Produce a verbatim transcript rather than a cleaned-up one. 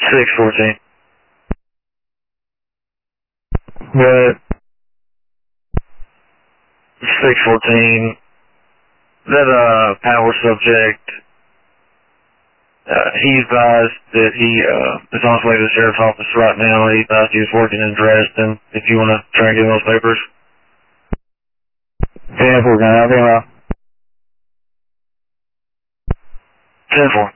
six fourteen. What? six fourteen. That, uh, power subject, uh, he advised that he, uh, is on his way to the sheriff's office right now. He advised he was working in Dresden. If you want to try and get those papers. ten four, can I have him out? ten four.